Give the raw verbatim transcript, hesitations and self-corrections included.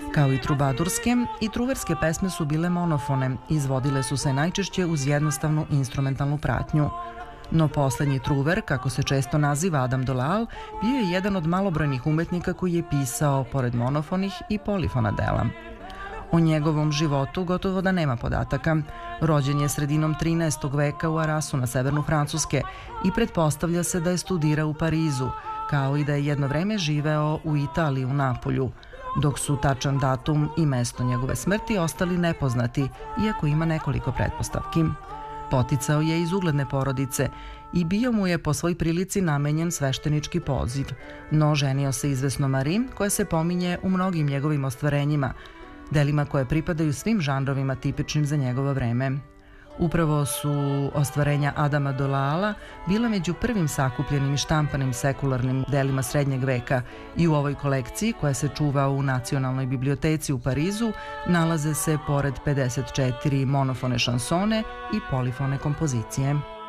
Kao i trubadurske, i truverske pesme su bile monofone i izvodile su se najčešće uz jednostavnu instrumentalnu pratnju. No poslednji truver, kako se često naziva Adam Dolal, bio je jedan od malobrojnih umetnika koji je pisao, pored monofonih, i polifona dela. O njegovom životu gotovo da nema podataka. Rođen je sredinom trinaestog veka u Arasu na severnu Francuske i pretpostavlja se da je studirao u Parizu, kao i da je jedno vreme živeo u Italiji u Napolju, dok su tačan datum i mesto njegove smrti ostali nepoznati, iako ima nekoliko pretpostavki. Poticao je iz ugledne porodice i bio mu je po svoj prilici namenjen sveštenički poziv, no ženio se izvesno Marie, koja se pominje u mnogim njegovim ostvarenjima, delima koje pripadaju svim žanrovima tipičnim za njegovo vreme. Upravo su ostvarenja Adama Dolala bila među prvim sakupljenim i štampanim sekularnim delima srednjeg veka i u ovoj kolekciji, koja se čuva u Nacionalnoj biblioteci u Parizu, nalaze se pored pedeset četiri monofone šansone i polifone kompozicije.